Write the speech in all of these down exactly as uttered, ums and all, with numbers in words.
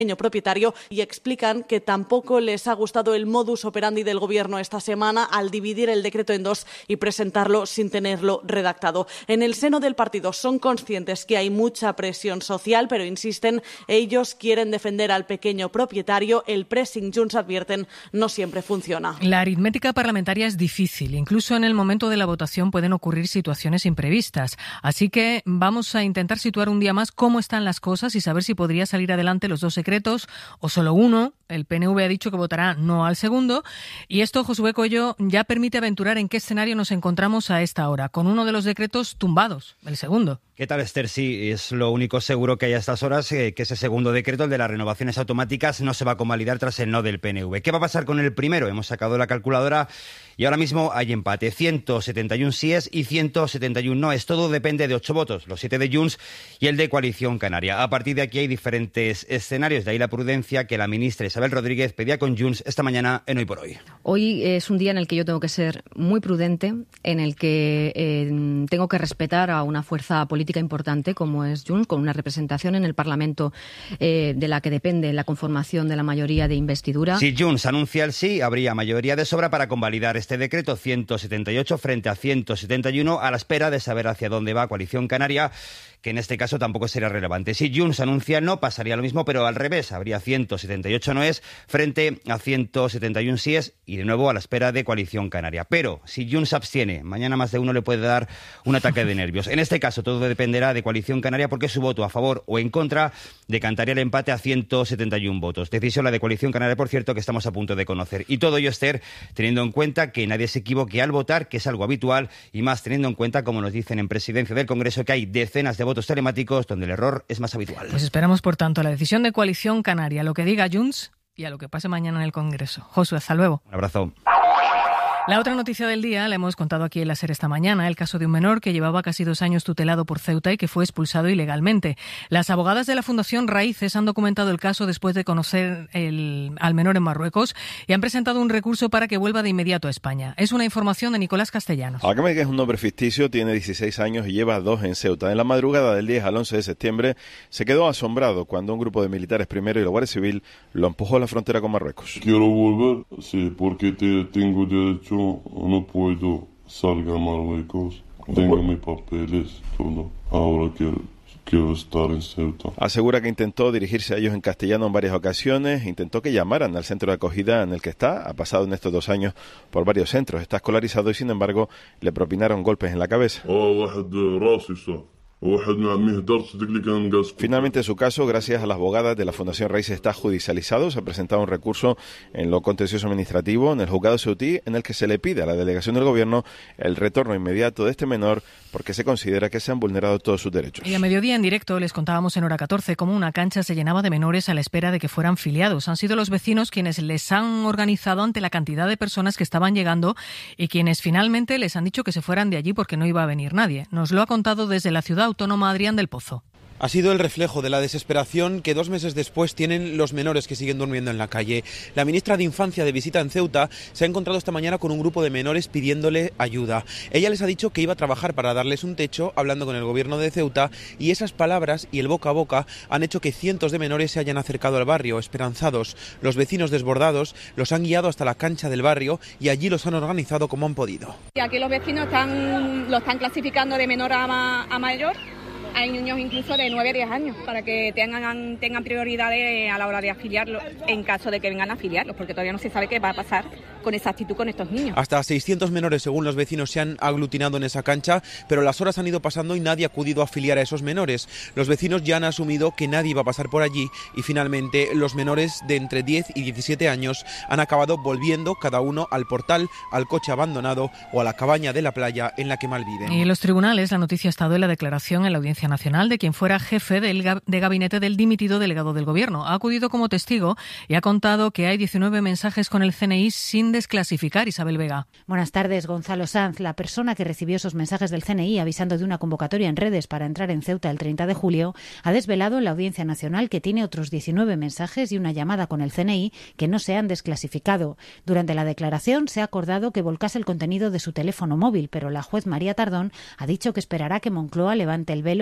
propietario y explican que tampoco les ha gustado el modus operandi del Gobierno esta semana al dividir el decreto en dos y presentarlo sin tenerlo redactado. En el seno del partido son conscientes que hay mucha presión social, pero insisten, ellos quieren defender al pequeño propietario. El pressing, Junts advierten, no siempre funciona. La aritmética parlamentaria es difícil. Incluso en el momento de la votación pueden ocurrir situaciones imprevistas. Así que vamos a intentar situar un día más cómo están las cosas y saber si podría salir adelante los dos secretos o solo uno. El P N V ha dicho que votará no al segundo. Y esto, Josué Coello, ya permite aventurar en qué escenario nos encontramos a esta hora, con uno de los decretos tumbados, el segundo. ¿Qué tal, Esther? Sí, es lo único seguro que hay a estas horas, eh, que ese segundo decreto, el de las renovaciones automáticas, no se va a convalidar tras el no del P N V. ¿Qué va a pasar con el primero? Hemos sacado la calculadora y ahora mismo hay empate. ciento setenta y uno síes y ciento setenta y uno noes. Todo depende de ocho votos, los siete de Junts y el de Coalición Canaria. A partir de aquí hay diferentes escenarios. De ahí la prudencia que la ministra Isabel Rodríguez pedía con Junts esta mañana en Hoy por Hoy. Hoy es un día en el que yo tengo que ser muy prudente, en el que eh, tengo que respetar a una fuerza política importante como es Junts, con una representación en el Parlamento eh, de la que depende la conformación de la mayoría de investidura. Si Junts anuncia el sí, habría mayoría de sobra para convalidar este decreto, ciento setenta y ocho frente a ciento setenta y uno, a la espera de saber hacia dónde va Coalición Canaria, que en este caso tampoco sería relevante. Si Junts anuncia no, pasaría lo mismo, pero al revés. Habría ciento setenta y ocho noes frente a ciento setenta y uno síes y de nuevo a la espera de Coalición Canaria. Pero si Junts abstiene, mañana más de uno le puede dar un ataque de nervios. En este caso todo dependerá de Coalición Canaria porque su voto a favor o en contra decantaría el empate a ciento setenta y uno votos. Decisión la de Coalición Canaria, por cierto, que estamos a punto de conocer. Y todo ello, Esther, teniendo en cuenta que nadie se equivoque al votar, que es algo habitual, y más teniendo en cuenta, como nos dicen en Presidencia del Congreso, que hay decenas de votos telemáticos donde el error es más habitual. Pues esperamos, por tanto, la decisión de Coalición Canaria, lo que diga Junts y a lo que pase mañana en el Congreso. Josué, hasta luego. Un abrazo. La otra noticia del día la hemos contado aquí en la SER esta mañana, el caso de un menor que llevaba casi dos años tutelado por Ceuta y que fue expulsado ilegalmente. Las abogadas de la Fundación Raíces han documentado el caso después de conocer el, al menor en Marruecos y han presentado un recurso para que vuelva de inmediato a España. Es una información de Nicolás Castellanos. Akame, que es un nombre ficticio, tiene dieciséis años y lleva dos en Ceuta. En la madrugada del diez al once de septiembre se quedó asombrado cuando un grupo de militares primero y la Guardia Civil lo empujó a la frontera con Marruecos. Quiero volver, sí, porque te, tengo derecho. No puedo salir a Marruecos. Tengo mis papeles, todo. Ahora quiero, quiero estar en Ceuta. Asegura que intentó dirigirse a ellos en castellano en varias ocasiones. Intentó que llamaran al centro de acogida en el que está. Ha pasado en estos dos años por varios centros. Está escolarizado y, sin embargo, le propinaron golpes en la cabeza. Finalmente, su caso, gracias a las abogadas de la Fundación Raíces, está judicializado. Se ha presentado un recurso en lo contencioso administrativo en el juzgado ceutí, en el que se le pide a la delegación del Gobierno el retorno inmediato de este menor porque se considera que se han vulnerado todos sus derechos. Y a mediodía en directo les contábamos en Hora catorce cómo una cancha se llenaba de menores a la espera de que fueran filiados. Han sido los vecinos quienes les han organizado ante la cantidad de personas que estaban llegando y quienes finalmente les han dicho que se fueran de allí porque no iba a venir nadie. Nos lo ha contado desde la ciudad autónoma Adrián del Pozo. Ha sido el reflejo de la desesperación que dos meses después tienen los menores que siguen durmiendo en la calle. La ministra de Infancia, de visita en Ceuta, se ha encontrado esta mañana con un grupo de menores pidiéndole ayuda. Ella les ha dicho que iba a trabajar para darles un techo, hablando con el gobierno de Ceuta, y esas palabras y el boca a boca han hecho que cientos de menores se hayan acercado al barrio, esperanzados. Los vecinos desbordados los han guiado hasta la cancha del barrio y allí los han organizado como han podido. Y aquí los vecinos están, lo están clasificando de menor a, ma, a mayor. Hay niños incluso de nueve a diez años para que tengan, tengan prioridades a la hora de afiliarlos en caso de que vengan a afiliarlos, porque todavía no se sabe qué va a pasar con exactitud con estos niños. Hasta seiscientos menores, según los vecinos, se han aglutinado en esa cancha, pero las horas han ido pasando y nadie ha acudido a afiliar a esos menores. Los vecinos ya han asumido que nadie iba a pasar por allí y finalmente los menores de entre diez y diecisiete años han acabado volviendo cada uno al portal, al coche abandonado o a la cabaña de la playa en la que malviven. Y en los tribunales la noticia ha estado en la declaración en la Audiencia Nacional de quien fuera jefe del gab- de gabinete del dimitido delegado del Gobierno. Ha acudido como testigo y ha contado que hay diecinueve mensajes con el C N I sin desclasificar. Isabel Vega. Buenas tardes. Gonzalo Sanz, la persona que recibió esos mensajes del C N I avisando de una convocatoria en redes para entrar en Ceuta el treinta de julio, ha desvelado en la Audiencia Nacional que tiene otros diecinueve mensajes y una llamada con el C N I que no se han desclasificado. Durante la declaración se ha acordado que volcase el contenido de su teléfono móvil, pero la juez María Tardón ha dicho que esperará que Moncloa levante el velo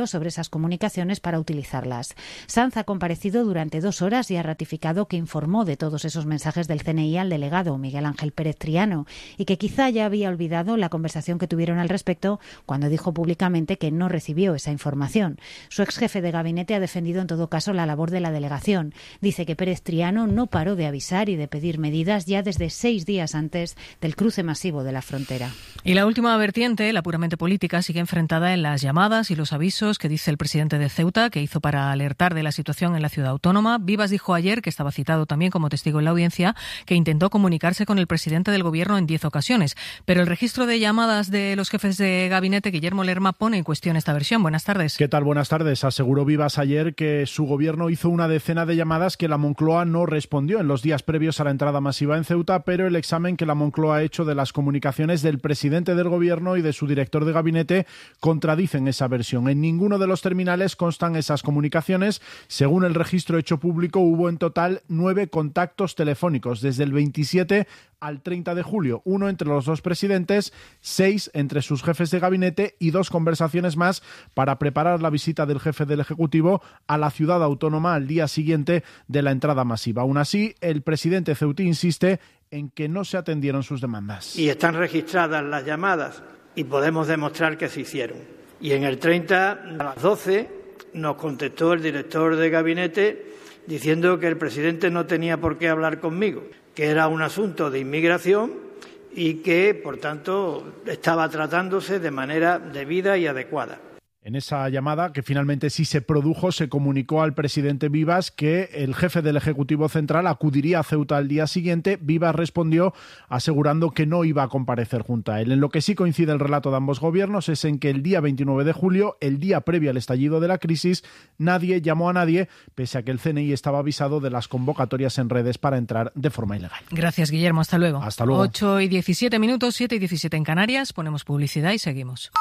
sobre esas comunicaciones para utilizarlas. Sanz ha comparecido durante dos horas y ha ratificado que informó de todos esos mensajes del C N I al delegado Miguel Ángel Pérez Triano y que quizá ya había olvidado la conversación que tuvieron al respecto cuando dijo públicamente que no recibió esa información. Su ex jefe de gabinete ha defendido en todo caso la labor de la delegación. Dice que Pérez Triano no paró de avisar y de pedir medidas ya desde seis días antes del cruce masivo de la frontera. Y la última vertiente, la puramente política, sigue enfrentada en las llamadas y los avisos que dice el presidente de Ceuta, que hizo para alertar de la situación en la ciudad autónoma. Vivas dijo ayer, que estaba citado también como testigo en la audiencia, que intentó comunicarse con el presidente del gobierno en diez ocasiones. Pero el registro de llamadas de los jefes de gabinete, Guillermo Lerma, pone en cuestión esta versión. Buenas tardes. ¿Qué tal? Buenas tardes. Aseguró Vivas ayer que su gobierno hizo una decena de llamadas que la Moncloa no respondió en los días previos a la entrada masiva en Ceuta, pero el examen que la Moncloa ha hecho de las comunicaciones del presidente del gobierno y de su director de gabinete contradicen esa versión. En ninguno de los terminales constan esas comunicaciones. Según el registro hecho público, hubo en total nueve contactos telefónicos desde el veintisiete al treinta de julio, uno entre los dos presidentes, seis entre sus jefes de gabinete y dos conversaciones más para preparar la visita del jefe del Ejecutivo a la ciudad autónoma al día siguiente de la entrada masiva. Aún así, el presidente ceutí insiste en que no se atendieron sus demandas. Y están registradas las llamadas y podemos demostrar que se hicieron. Y en el treinta, a las doce, nos contestó el director de gabinete diciendo que el presidente no tenía por qué hablar conmigo, que era un asunto de inmigración y que, por tanto, estaba tratándose de manera debida y adecuada. En esa llamada, que finalmente sí se produjo, se comunicó al presidente Vivas que el jefe del Ejecutivo Central acudiría a Ceuta al día siguiente. Vivas respondió asegurando que no iba a comparecer junto a él. En lo que sí coincide el relato de ambos gobiernos es en que el día veintinueve de julio, el día previo al estallido de la crisis, nadie llamó a nadie, pese a que el C N I estaba avisado de las convocatorias en redes para entrar de forma ilegal. Gracias, Guillermo. Hasta luego. Hasta luego. ocho y diecisiete minutos, siete y diecisiete en Canarias. Ponemos publicidad y seguimos.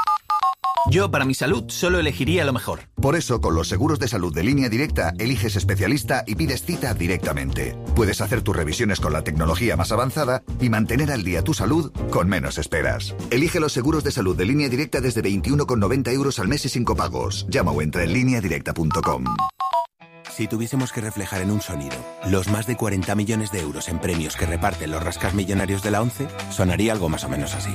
Yo, para mi salud, solo elegiría lo mejor. Por eso, con los seguros de salud de Línea Directa, eliges especialista y pides cita directamente. Puedes hacer tus revisiones con la tecnología más avanzada y mantener al día tu salud con menos esperas. Elige los seguros de salud de Línea Directa desde veintiuno con noventa euros al mes y sin copagos. Llama o entra en línea directa punto com. Si tuviésemos que reflejar en un sonido los más de cuarenta millones de euros en premios que reparten los rascasmillonarios de la ONCE, sonaría algo más o menos así.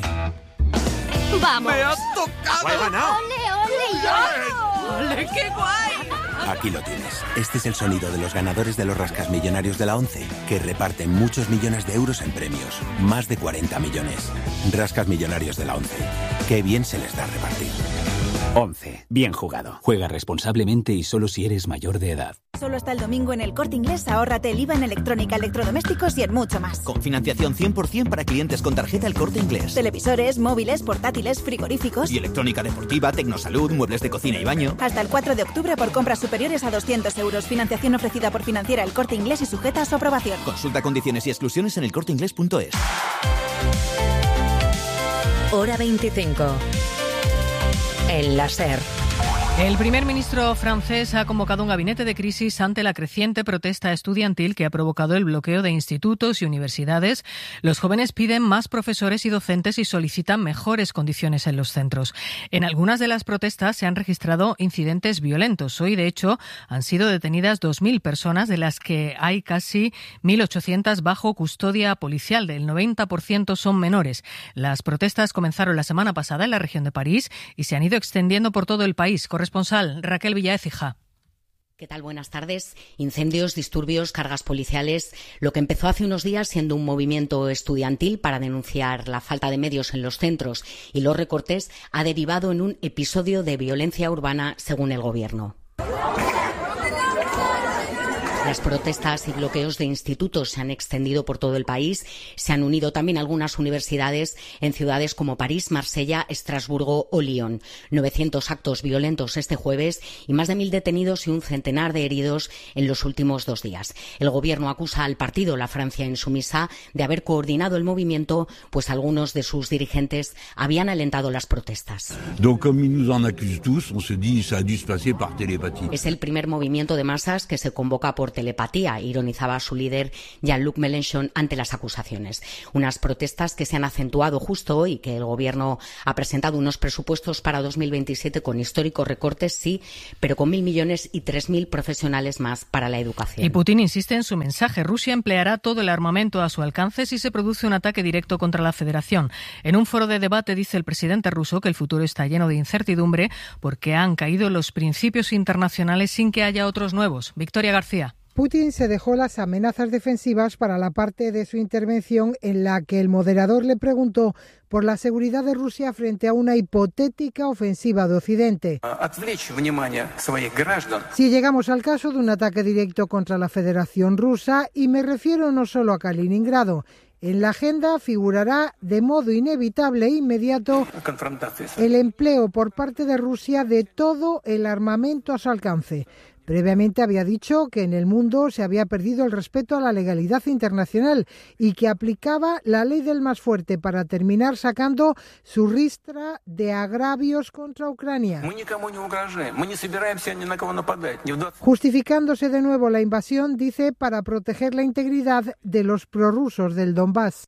¡Vamos! ¡Me has tocado! ¡He ganado! ¡Ole, ole, yo! ¡Ole, qué guay! Aquí lo tienes. Este es el sonido de los ganadores de los rascasmillonarios de la ONCE, que reparten muchos millones de euros en premios. Más de cuarenta millones. Rascasmillonarios de la ONCE. Qué bien se les da repartir. ONCE. Bien jugado. Juega responsablemente y solo si eres mayor de edad. Solo hasta el domingo en el Corte Inglés, ahórrate el I V A en electrónica, electrodomésticos y en mucho más. Con financiación cien por ciento para clientes con tarjeta El Corte Inglés. Televisores, móviles, portátiles, frigoríficos. Y electrónica deportiva, tecnosalud, muebles de cocina y baño. Hasta el cuatro de octubre por compras superiores a doscientos euros. Financiación ofrecida por Financiera El Corte Inglés y sujeta a su aprobación. Consulta condiciones y exclusiones en el corte inglés punto es. Hora veinticinco. El láser. El primer ministro francés ha convocado un gabinete de crisis ante la creciente protesta estudiantil que ha provocado el bloqueo de institutos y universidades. Los jóvenes piden más profesores y docentes y solicitan mejores condiciones en los centros. En algunas de las protestas se han registrado incidentes violentos. Hoy, de hecho, han sido detenidas dos mil personas, de las que hay casi mil ochocientas bajo custodia policial. Del noventa por ciento son menores. Las protestas comenzaron la semana pasada en la región de París y se han ido extendiendo por todo el país. Corresponsal Raquel Villaécija. ¿Qué tal? Buenas tardes. Incendios, disturbios, cargas policiales. Lo que empezó hace unos días siendo un movimiento estudiantil para denunciar la falta de medios en los centros y los recortes ha derivado en un episodio de violencia urbana, según el gobierno. Las protestas y bloqueos de institutos se han extendido por todo el país. Se han unido también algunas universidades en ciudades como París, Marsella, Estrasburgo o Lyon. novecientos actos violentos este jueves y más de mil detenidos y un centenar de heridos en los últimos dos días. El gobierno acusa al partido La Francia Insumisa de haber coordinado el movimiento, pues algunos de sus dirigentes habían alentado las protestas. Es el primer movimiento de masas que se convoca por telepatía, ironizaba su líder Jean-Luc Mélenchon ante las acusaciones. Unas protestas que se han acentuado justo hoy, que el Gobierno ha presentado unos presupuestos para dos mil veintisiete con históricos recortes, sí, pero con mil millones y tres mil profesionales más para la educación. Y Putin insiste en su mensaje. Rusia empleará todo el armamento a su alcance si se produce un ataque directo contra la Federación. En un foro de debate dice el presidente ruso que el futuro está lleno de incertidumbre porque han caído los principios internacionales sin que haya otros nuevos. Victoria García. Putin se dejó las amenazas defensivas para la parte de su intervención en la que el moderador le preguntó por la seguridad de Rusia frente a una hipotética ofensiva de Occidente. Si llegamos al caso de un ataque directo contra la Federación Rusa, y me refiero no solo a Kaliningrado, en la agenda figurará de modo inevitable e inmediato el empleo por parte de Rusia de todo el armamento a su alcance. Previamente había dicho que en el mundo se había perdido el respeto a la legalidad internacional y que aplicaba la ley del más fuerte para terminar sacando su ristra de agravios contra Ucrania. Justificándose de nuevo la invasión, dice, para proteger la integridad de los prorrusos del Donbass.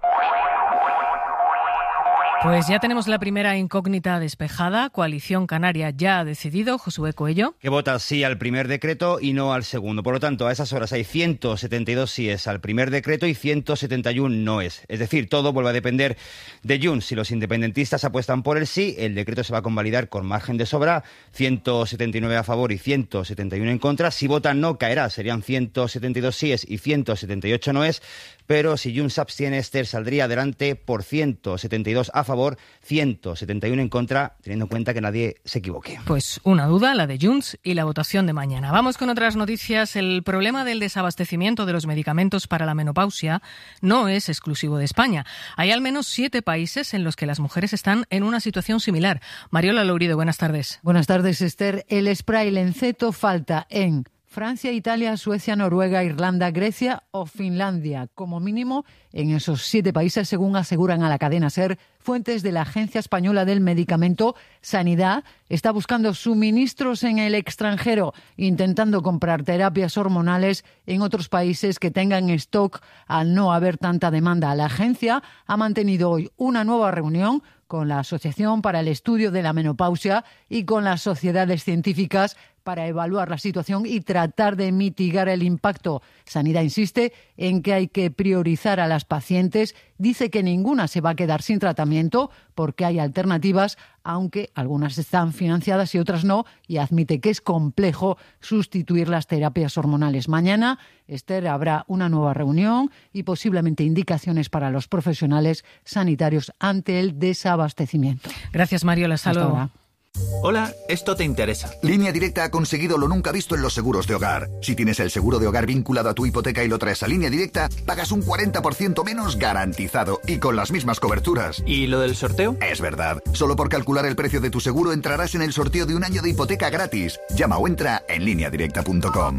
Pues ya tenemos la primera incógnita despejada. Coalición Canaria ya ha decidido. Josué Coello. Que vota sí al primer decreto y no al segundo. Por lo tanto, a esas horas hay ciento setenta y dos síes al primer decreto y ciento setenta y uno no es. Es decir, todo vuelve a depender de Junts. Si los independentistas apuestan por el sí, el decreto se va a convalidar con margen de sobra. ciento setenta y nueve a favor y ciento setenta y uno en contra. Si votan no, caerá. Serían ciento setenta y dos síes y ciento setenta y ocho no es. Pero si Junts se abstiene, Esther saldría adelante por ciento setenta y dos a favor, ciento setenta y uno en contra, teniendo en cuenta que nadie se equivoque. Pues una duda, la de Junts y la votación de mañana. Vamos con otras noticias. El problema del desabastecimiento de los medicamentos para la menopausia no es exclusivo de España. Hay al menos siete países en los que las mujeres están en una situación similar. Mariola Lourido, buenas tardes. Buenas tardes, Esther. El spray Lenceto falta en Francia, Italia, Suecia, Noruega, Irlanda, Grecia o Finlandia, como mínimo en esos siete países, según aseguran a la cadena SER fuentes de la Agencia Española del Medicamento. Sanidad está buscando suministros en el extranjero, intentando comprar terapias hormonales en otros países que tengan stock al no haber tanta demanda. La agencia ha mantenido hoy una nueva reunión con la Asociación para el Estudio de la Menopausia y con las sociedades científicas para evaluar la situación y tratar de mitigar el impacto. Sanidad insiste en que hay que priorizar a las pacientes. Dice que ninguna se va a quedar sin tratamiento porque hay alternativas, aunque algunas están financiadas y otras no, y admite que es complejo sustituir las terapias hormonales. Mañana, Esther, habrá una nueva reunión y posiblemente indicaciones para los profesionales sanitarios ante el desabastecimiento. Gracias, Mariola. Hasta luego. Ahora. Hola, esto te interesa. Línea Directa ha conseguido lo nunca visto en los seguros de hogar. Si tienes el seguro de hogar vinculado a tu hipoteca y lo traes a Línea Directa, pagas un cuarenta por ciento menos garantizado y con las mismas coberturas. ¿Y lo del sorteo? Es verdad. Solo por calcular el precio de tu seguro entrarás en el sorteo de un año de hipoteca gratis. Llama o entra en línea directa punto com.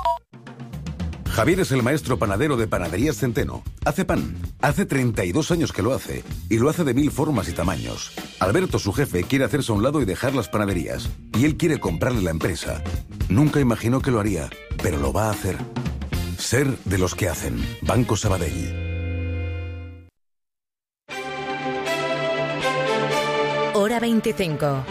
Javier es el maestro panadero de Panaderías Centeno. Hace pan. Hace treinta y dos años que lo hace. Y lo hace de mil formas y tamaños. Alberto, su jefe, quiere hacerse a un lado y dejar las panaderías. Y él quiere comprarle la empresa. Nunca imaginó que lo haría, pero lo va a hacer. Ser de los que hacen. Banco Sabadell. Hora veinticinco.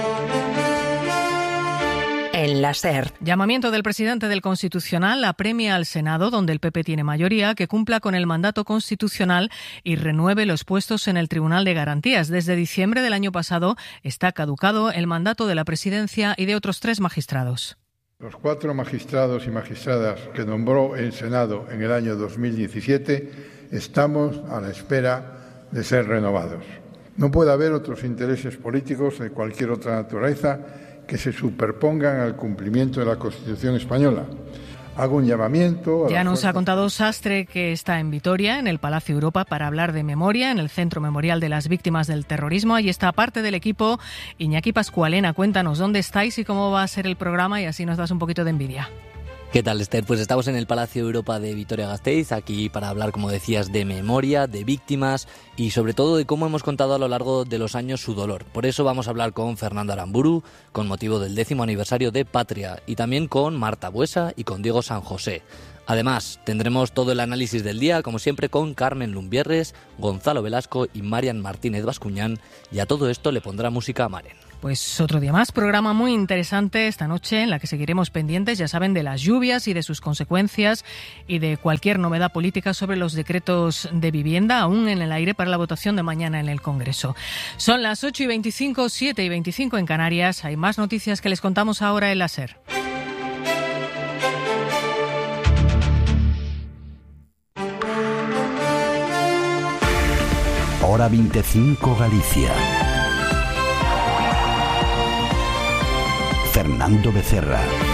En la SER. Llamamiento del presidente del Constitucional apremia al Senado, donde el P P tiene mayoría, que cumpla con el mandato constitucional y renueve los puestos en el Tribunal de Garantías. Desde diciembre del año pasado está caducado el mandato de la presidencia y de otros tres magistrados. Los cuatro magistrados y magistradas que nombró el Senado en el año dos mil diecisiete estamos a la espera de ser renovados. No puede haber otros intereses políticos de cualquier otra naturaleza que se superpongan al cumplimiento de la Constitución española. Hago un llamamiento... Ya nos ha contado Sastre que está en Vitoria, en el Palacio Europa, para hablar de memoria, en el Centro Memorial de las Víctimas del Terrorismo. Ahí está parte del equipo. Iñaki Pascualena, cuéntanos dónde estáis y cómo va a ser el programa, y así nos das un poquito de envidia. ¿Qué tal, Esther? Pues estamos en el Palacio Europa de Vitoria-Gasteiz, aquí para hablar, como decías, de memoria, de víctimas y sobre todo de cómo hemos contado a lo largo de los años su dolor. Por eso vamos a hablar con Fernando Aramburu, con motivo del décimo aniversario de Patria, y también con Marta Buesa y con Diego San José. Además, tendremos todo el análisis del día, como siempre, con Carmen Lumbierres, Gonzalo Velasco y Marian Martínez Bascuñán, y a todo esto le pondrá música a Maren. Pues otro día más, programa muy interesante esta noche en la que seguiremos pendientes, ya saben, de las lluvias y de sus consecuencias y de cualquier novedad política sobre los decretos de vivienda, aún en el aire para la votación de mañana en el Congreso. Son las ocho y veinticinco, siete y veinticinco en Canarias. Hay más noticias que les contamos ahora en la SER. Hora veinticinco Galicia. Fernando Becerra.